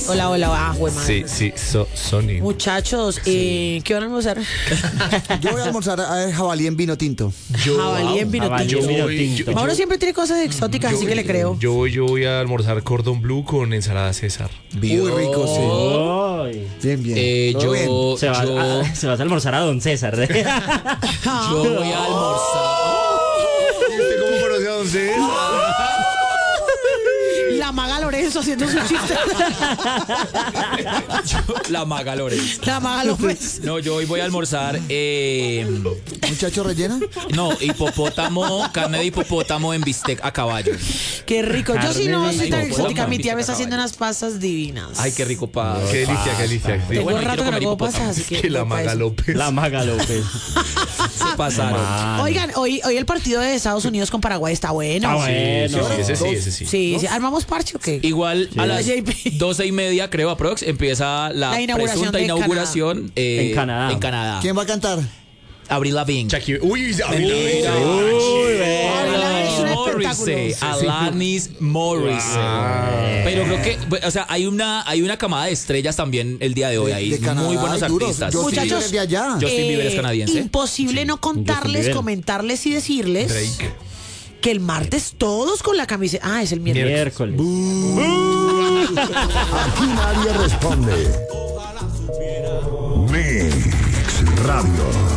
Hola, güey, madre. Sí, Sony. Muchachos, ¿qué van a almorzar? Yo voy a almorzar jabalí en vino tinto. Jabalí en vino tinto. Mauro siempre tiene cosas exóticas, así que le creo. Yo voy a almorzar cordon bleu con ensalada César. Muy rico, sí. Bien. Yo bien. Se va a almorzar a Don César. voy a almorzar. ¿Y usted cómo conoce a Don César? La maga Lorenzo haciendo su chiste. La maga Lorenzo. La maga López. No, yo hoy voy a almorzar. ¿Muchacho relleno? No, carne de hipopótamo en bistec a caballo. Qué rico. Yo sí no soy tan Carne de exótica. Mi tía me está caballo. haciendo unas pastas divinas. Ay, qué rico pa. Qué delicia. Tengo Bueno, rato quiero que no comer como hipopótamo. pastas, así Que la Maga López. La Maga López. Se pasaron. Oigan, hoy el partido de Estados Unidos con Paraguay está bueno. Ese sí. Sí. ¿Armamos parche o qué? Igual a las JP. 12:30, creo, aprox, empieza la presunta de inauguración En Canadá. ¿Quién va a cantar? Avril Lavigne. Uy, Morrissey, Alanis Morissey. Pero creo que, o sea, hay una camada de estrellas también el día de hoy. Hay De Canadá, muy buenos hay duros. artistas. Justin Muchachos, Bieber de allá. Justin Bieber es canadiense. Imposible no contarles, Bieber. comentarles y decirles Drake. que el martes todos con la camiseta. Ah, es el miércoles. Aquí nadie responde. Mix Radio.